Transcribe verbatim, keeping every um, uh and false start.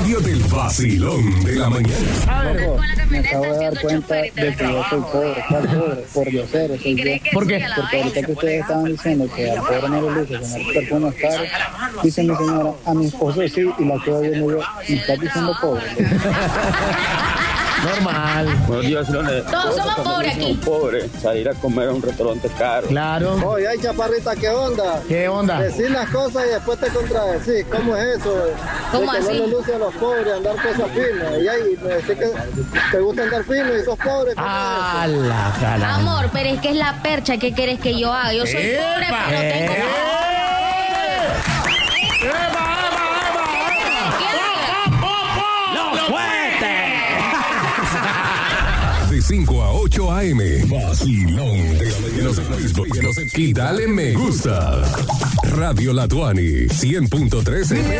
episodio del vacilón de la mañana. Loco, me acabo de dar cuenta de que yo soy pobre. ¿Cuál pobre? Por diosero soy yo. ¿Por qué? Porque ahorita que ustedes estaban diciendo que al pobre no le luce tener perfumes caros, dice mi señora, a mi esposo sí, y la quedo viendo yo, ¿me estás diciendo pobre? Normal. Buenos días, Leones. Todos somos pobres aquí. Pobre, salir a comer a un restaurante caro. Claro. Oye, ay, chaparrita, ¿qué onda? ¿Qué onda? Decir las cosas y después te contradecir. ¿Cómo es eso? ¿Cómo de que así? no le luce a los pobres andar cosas finas. Y ahí me decís que te gusta andar fino y sos pobre. ¿cómo Ah, es eso? la cara. Amor, pero es que es la percha. ¿Qué querés que yo haga? Yo soy pobre, ¡Epa! pero tengo... ¡Eh! ¡Los fuertes! De cinco a ocho a m. Vacilón de la mañana. En Facebook y dale me gusta. Radio Latuani cien punto tres.